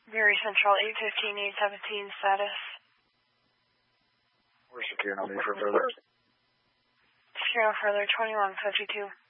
Erie Central 815, 817 status. We're secure, no need for further. Secure no further, 2152.